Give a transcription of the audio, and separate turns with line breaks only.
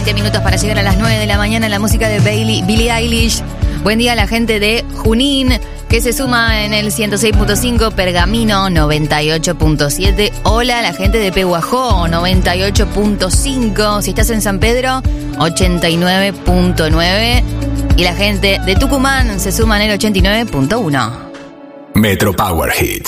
20 minutos para llegar a las 9 de la mañana. La música de Billie Eilish. Buen día a la gente de Junín, que se suma en el 106.5, Pergamino 98.7. Hola a la gente de Pehuajó 98.5. Si estás en San Pedro, 89.9. Y la gente de Tucumán se suma en el 89.1.
Metro Power Hits.